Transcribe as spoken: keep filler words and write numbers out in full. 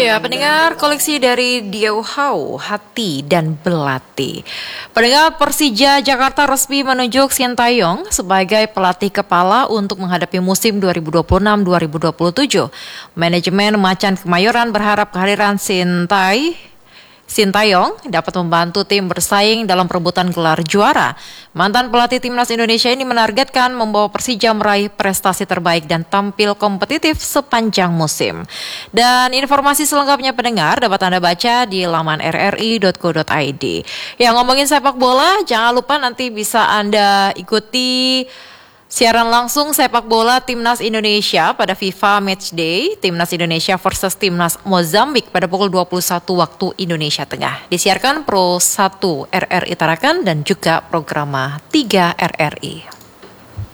Ya, pendengar, koleksi dari Diau Hau, Hati dan Belati. Pendengar, Persija Jakarta resmi menunjuk Sintayong sebagai pelatih kepala untuk menghadapi musim dua ribu dua puluh enam dua ribu dua puluh tujuh. Manajemen Macan Kemayoran berharap kehadiran Sintai Sintayong dapat membantu tim bersaing dalam perebutan gelar juara. Mantan pelatih timnas Indonesia ini menargetkan membawa Persija meraih prestasi terbaik dan tampil kompetitif sepanjang musim. Dan informasi selengkapnya pendengar dapat Anda baca di laman r r i dot co dot i d. Ya, ngomongin sepak bola, jangan lupa nanti bisa Anda ikuti siaran langsung sepak bola Timnas Indonesia pada FIFA Matchday, Timnas Indonesia versus Timnas Mozambik pada pukul dua puluh satu waktu Indonesia Tengah. Disiarkan Pro satu R R I Tarakan dan juga Programa tiga R R I.